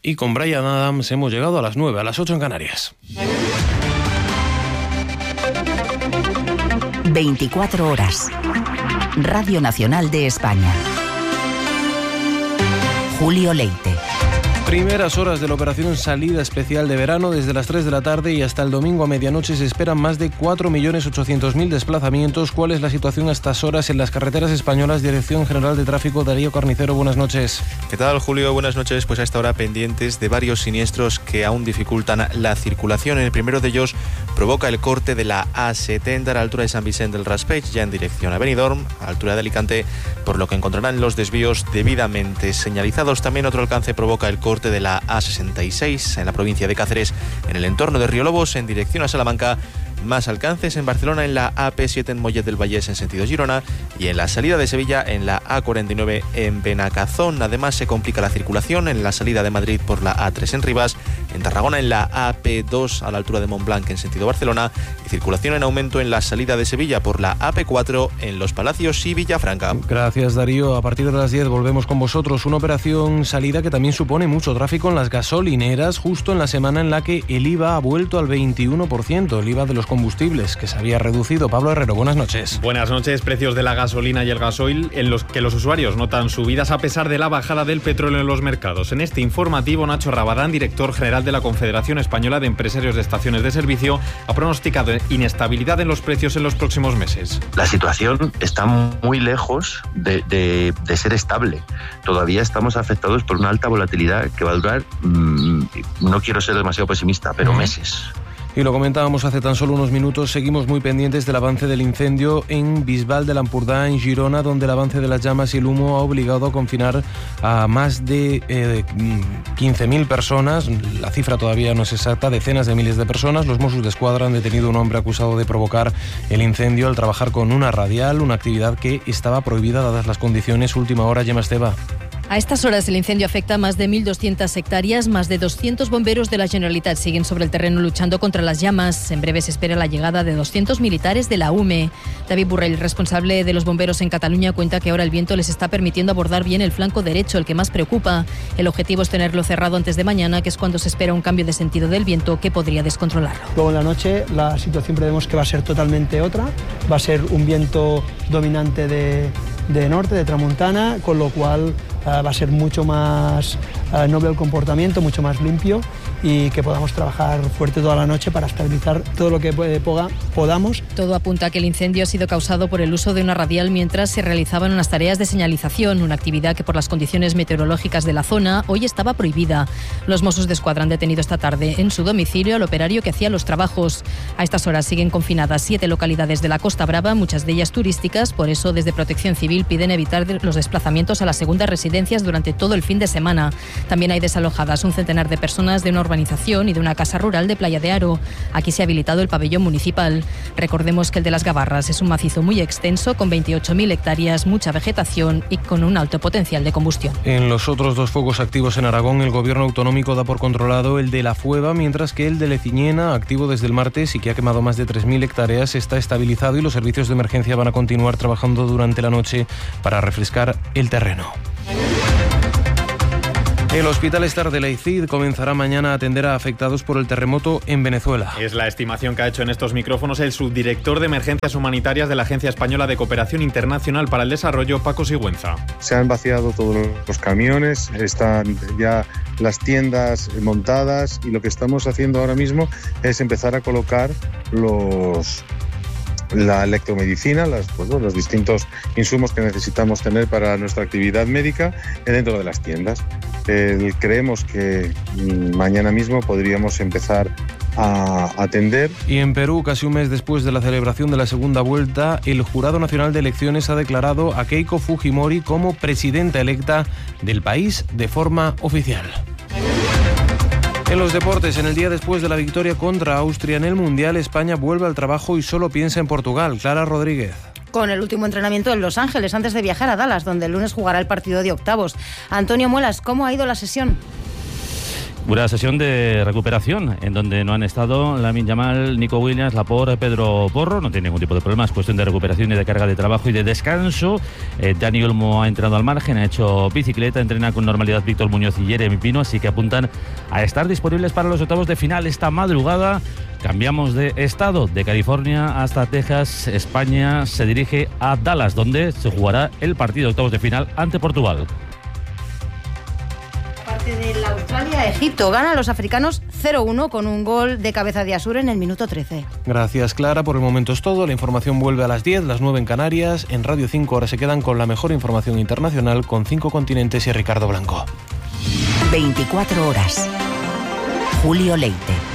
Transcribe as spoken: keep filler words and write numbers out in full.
Y con Bryan Adams hemos llegado a las nueve, a las ocho en Canarias. veinticuatro horas. Radio Nacional de España. Julio Leite. Primeras horas de la operación Salida Especial de Verano. Desde las tres de la tarde y hasta el domingo a medianoche se esperan más de cuatro millones ochocientos mil desplazamientos. ¿Cuál es la situación a estas horas en las carreteras españolas? Dirección General de Tráfico, Darío Carnicero, buenas noches. ¿Qué tal, Julio? Buenas noches. Pues a esta hora pendientes de varios siniestros que aún dificultan la circulación. El primero de ellos provoca el corte de la A setenta a la altura de San Vicente del Raspeig, ya en dirección a Benidorm, a la altura de Alicante, por lo que encontrarán los desvíos debidamente señalizados. También otro alcance provoca el corte de la A sesenta y seis en la provincia de Cáceres, en el entorno de Riolobos, en dirección a Salamanca. Más alcances en Barcelona, en la A P siete en Mollet del Vallès en sentido Girona, y en la salida de Sevilla en la A cuarenta y nueve en Benacazón. Además se complica la circulación en la salida de Madrid por la A tres en Rivas, en Tarragona en la A P dos a la altura de Montblanc en sentido Barcelona, y circulación en aumento en la salida de Sevilla por la A P cuatro en Los Palacios y Villafranca. Gracias, Darío. A partir de las diez volvemos con vosotros. Una operación Salida que también supone mucho tráfico en las gasolineras, justo en la semana en la que el I V A ha vuelto al veintiuno por ciento, el I V A de los combustibles, que se había reducido. Pablo Herrero, buenas noches. Buenas noches. Precios de la gasolina y el gasoil en los que los usuarios notan subidas a pesar de la bajada del petróleo en los mercados. En este informativo, Nacho Rabadán, director general de la Confederación Española de Empresarios de Estaciones de Servicio, ha pronosticado inestabilidad en los precios en los próximos meses. La situación está muy lejos de, de, de ser estable. Todavía estamos afectados por una alta volatilidad que va a durar, mmm, no quiero ser demasiado pesimista, pero uh-huh. meses. Y lo comentábamos hace tan solo unos minutos, seguimos muy pendientes del avance del incendio en Bisbal de l'Empordà, en Girona, donde el avance de las llamas y el humo ha obligado a confinar a más de eh, quince mil personas. La cifra todavía no es exacta, decenas de miles de personas. Los Mossos d'Esquadra han detenido a un hombre acusado de provocar el incendio al trabajar con una radial, una actividad que estaba prohibida dadas las condiciones. Última hora, Gemma Esteva. A estas horas el incendio afecta a más de mil doscientas hectáreas, más de doscientos bomberos de la Generalitat siguen sobre el terreno luchando contra las llamas. En breve se espera la llegada de doscientos militares de la U M E. David Burrell, responsable de los bomberos en Cataluña, cuenta que ahora el viento les está permitiendo abordar bien el flanco derecho, el que más preocupa. El objetivo es tenerlo cerrado antes de mañana, que es cuando se espera un cambio de sentido del viento que podría descontrolarlo. Luego en la noche la situación prevemos que va a ser totalmente otra, va a ser un viento dominante de, de norte, de tramontana, con lo cual Uh, va a ser mucho más uh, noble el comportamiento, mucho más limpio, y que podamos trabajar fuerte toda la noche para estabilizar todo lo que puede, poga, podamos. Todo apunta a que el incendio ha sido causado por el uso de una radial mientras se realizaban unas tareas de señalización, una actividad que por las condiciones meteorológicas de la zona hoy estaba prohibida. Los Mossos d'Esquadra han detenido esta tarde en su domicilio al operario que hacía los trabajos. A estas horas siguen confinadas siete localidades de la Costa Brava, muchas de ellas turísticas, por eso desde Protección Civil piden evitar los desplazamientos a las segundas residencias durante todo el fin de semana. También hay desalojadas un centenar de personas de una urbanización y de una casa rural de Playa de Aro. Aquí se ha habilitado el pabellón municipal. Recordemos que el de Las Gavarras es un macizo muy extenso con veintiocho mil hectáreas, mucha vegetación y con un alto potencial de combustión. En los otros dos focos activos en Aragón, el gobierno autonómico da por controlado el de La Fueva, mientras que el de Leciñena, activo desde el martes y que ha quemado más de tres mil hectáreas, está estabilizado y los servicios de emergencia van a continuar trabajando durante la noche para refrescar el terreno. El Hospital Star de Leicid comenzará mañana a atender a afectados por el terremoto en Venezuela. Es la estimación que ha hecho en estos micrófonos el subdirector de Emergencias Humanitarias de la Agencia Española de Cooperación Internacional para el Desarrollo, Paco Sigüenza. Se han vaciado todos los camiones, están ya las tiendas montadas y lo que estamos haciendo ahora mismo es empezar a colocar los... la electromedicina, las, pues, bueno, los distintos insumos que necesitamos tener para nuestra actividad médica dentro de las tiendas. Eh, creemos que mm, mañana mismo podríamos empezar a atender. Y en Perú, casi un mes después de la celebración de la segunda vuelta, el Jurado Nacional de Elecciones ha declarado a Keiko Fujimori como presidenta electa del país de forma oficial. En los deportes, en el día después de la victoria contra Austria en el Mundial, España vuelve al trabajo y solo piensa en Portugal. Clara Rodríguez. Con el último entrenamiento en Los Ángeles antes de viajar a Dallas, donde el lunes jugará el partido de octavos. Antonio Muelas, ¿cómo ha ido la sesión? Una sesión de recuperación en donde no han estado Lamine Yamal, Nico Williams, Laporte, Pedro Porro. No tiene ningún tipo de problema, es cuestión de recuperación y de carga de trabajo y de descanso. Eh, Dani Olmo ha entrado al margen, ha hecho bicicleta, entrena con normalidad Víctor Muñoz y Jeremy Pino, así que apuntan a estar disponibles para los octavos de final esta madrugada. Cambiamos de estado, de California hasta Texas. España se dirige a Dallas, donde se jugará el partido de octavos de final ante Portugal. De la Australia-Egipto. Ganan los africanos cero uno con un gol de cabeza de Asur en el minuto trece. Gracias, Clara. Por el momento es todo. La información vuelve a las diez, las nueve en Canarias. En Radio cinco ahora se quedan con la mejor información internacional con Cinco Continentes y Ricardo Blanco. veinticuatro horas. Julio Leite.